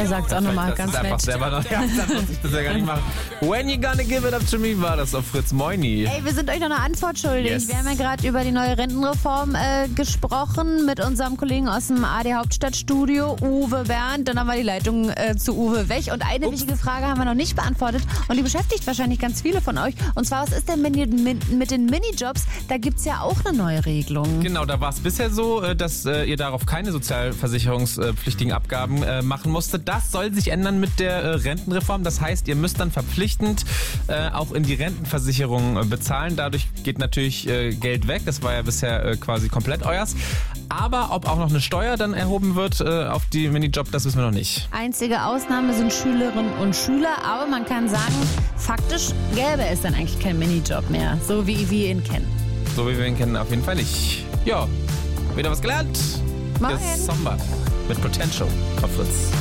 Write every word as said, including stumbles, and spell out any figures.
Er sagt es auch nochmal ganz das ist nett. einfach selber noch. Ja, dann muss ich das ja gar nicht machen. When you gonna give it up to me war das auf Fritz. Moini. Ey, wir sind euch noch eine Antwort schuldig. Yes. Wir haben ja gerade über die neue Rentenreform äh, gesprochen mit unserem Kollegen aus dem A D Hauptstadtstudio, Uwe Bernd. Dann haben wir die Leitung äh, zu Uwe weg. Und eine Ups. wichtige Frage haben wir noch nicht beantwortet. Und die beschäftigt wahrscheinlich ganz viele von euch. Und zwar, was ist denn mit, mit, mit den Minijobs? Da gibt es ja auch eine neue Regelung. Genau, da war es bisher so, äh, dass äh, ihr darauf keine sozialversicherungspflichtigen Abgaben äh, machen musstet. Das soll sich ändern mit der äh, Rentenreform. Das heißt, ihr müsst dann verpflichtend äh, auch in die Rentenversicherung äh, bezahlen. Dadurch geht natürlich äh, Geld weg. Das war ja bisher äh, quasi komplett euers. Aber ob auch noch eine Steuer dann erhoben wird äh, auf die Minijob, das wissen wir noch nicht. Einzige Ausnahme sind Schülerinnen und Schüler. Aber man kann sagen, faktisch gäbe es dann eigentlich keinen Minijob mehr. So wie wir ihn kennen. So wie wir ihn kennen, auf jeden Fall nicht. Ja, wieder was gelernt. Morgen. Der Samba mit Potential auf Fritz.